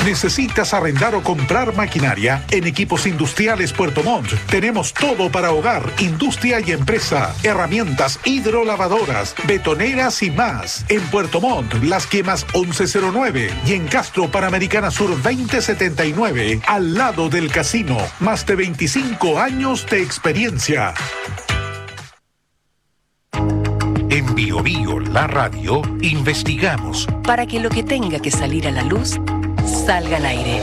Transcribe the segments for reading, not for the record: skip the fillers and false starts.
¿Necesitas arrendar o comprar maquinaria? En Equipos Industriales Puerto Montt tenemos todo para hogar, industria y empresa. Herramientas hidrolavadoras, betoneras y más. En Puerto Montt, Las Quemas 1109 y en Castro Panamericana Sur 2079, al lado del casino. Más de 25 años de experiencia. En Bio Bio, la radio, investigamos para que lo que tenga que salir a la luz salga al aire.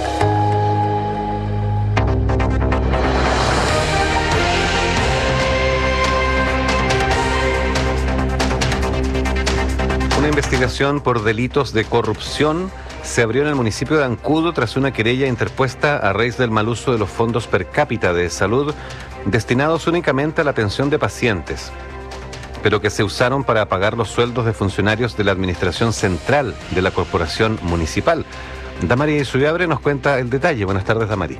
Una investigación por delitos de corrupción se abrió en el municipio de Ancud tras una querella interpuesta a raíz del mal uso de los fondos per cápita de salud destinados únicamente a la atención de pacientes, pero que se usaron para pagar los sueldos de funcionarios de la administración central de la corporación municipal. Damari Izubiabre nos cuenta el detalle. Buenas tardes, Damari.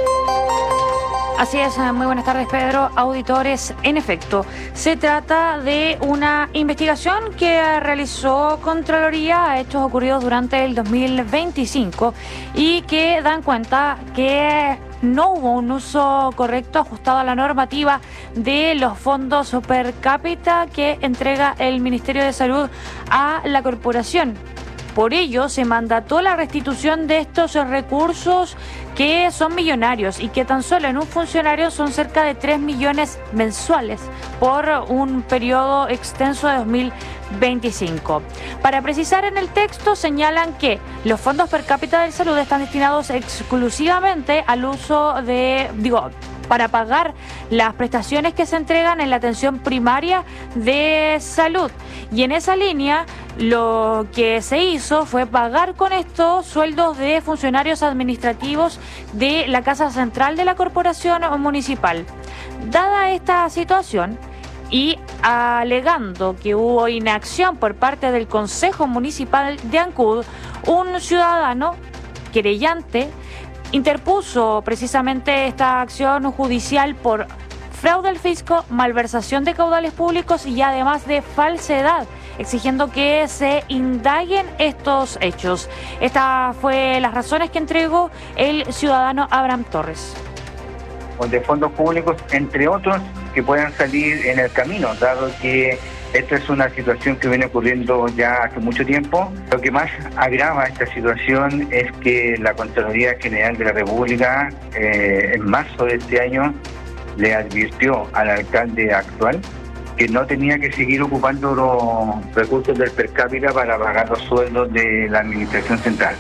Así es, muy buenas tardes, Pedro. Auditores, en efecto, se trata de una investigación que realizó Contraloría a hechos ocurridos durante el 2025 y que dan cuenta que no hubo un uso correcto ajustado a la normativa de los fondos per cápita que entrega el Ministerio de Salud a la corporación. Por ello, se mandató la restitución de estos recursos que son millonarios y que tan solo en un funcionario son cerca de 3 millones mensuales por un periodo extenso de 2025. Para precisar, en el texto señalan que los fondos per cápita de salud están destinados exclusivamente al uso de, para pagar las prestaciones que se entregan en la atención primaria de salud. Y en esa línea, lo que se hizo fue pagar con esto sueldos de funcionarios administrativos de la Casa Central de la Corporación Municipal. Dada esta situación y alegando que hubo inacción por parte del Consejo Municipal de Ancud, un ciudadano querellante interpuso precisamente esta acción judicial por fraude al fisco, malversación de caudales públicos y además de falsedad, exigiendo que se indaguen estos hechos. Estas fue las razones que entregó el ciudadano Abraham Torres. De fondos públicos, entre otros, que puedan salir en el camino, dado que esta es una situación que viene ocurriendo ya hace mucho tiempo. Lo que más agrava esta situación es que la Contraloría General de la República en marzo de este año le advirtió al alcalde actual que no tenía que seguir ocupando los recursos del per cápita para pagar los sueldos de la administración central.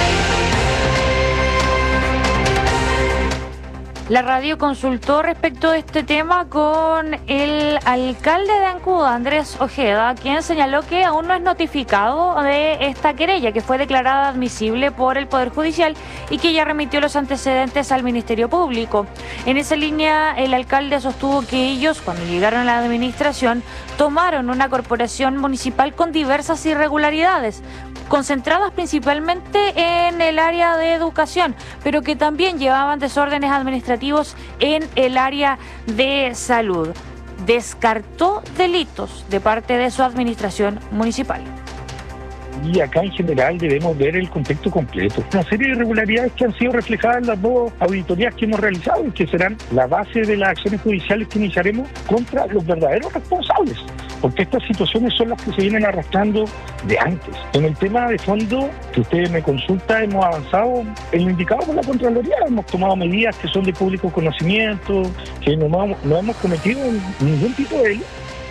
La radio consultó respecto de este tema con el alcalde de Ancud, Andrés Ojeda, quien señaló que aún no es notificado de esta querella, que fue declarada admisible por el Poder Judicial y que ya remitió los antecedentes al Ministerio Público. En esa línea, el alcalde sostuvo que ellos, cuando llegaron a la administración, tomaron una corporación municipal con diversas irregularidades, concentradas principalmente en el área de educación, pero que también llevaban desórdenes administrativos en el área de salud. Descartó delitos de parte de su administración municipal. Y acá en general debemos ver el contexto completo. Una serie de irregularidades que han sido reflejadas en las dos auditorías que hemos realizado y que serán la base de las acciones judiciales que iniciaremos contra los verdaderos responsables, porque estas situaciones son las que se vienen arrastrando de antes. En el tema de fondo que ustedes me consultan, hemos avanzado en lo indicado por la Contraloría, hemos tomado medidas que son de público conocimiento, que no hemos cometido ningún tipo de delito.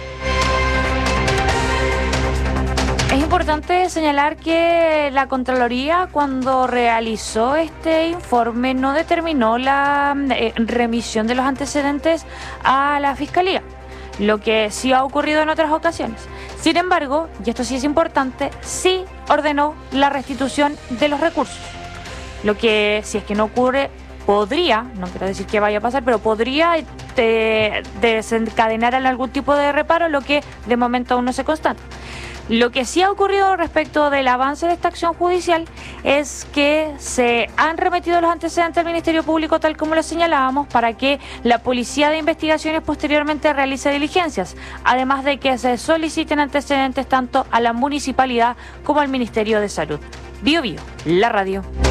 Es importante señalar que la Contraloría, cuando realizó este informe, no determinó la remisión de los antecedentes a la Fiscalía, lo que sí ha ocurrido en otras ocasiones. Sin embargo, y esto sí es importante, sí ordenó la restitución de los recursos, lo que, si es que no ocurre, podría, no quiero decir que vaya a pasar, pero podría desencadenar algún tipo de reparo, lo que de momento aún no se constata. Lo que sí ha ocurrido respecto del avance de esta acción judicial es que se han remitido los antecedentes al Ministerio Público, tal como lo señalábamos, para que la Policía de Investigaciones posteriormente realice diligencias, además de que se soliciten antecedentes tanto a la Municipalidad como al Ministerio de Salud. Bio Bio, la radio.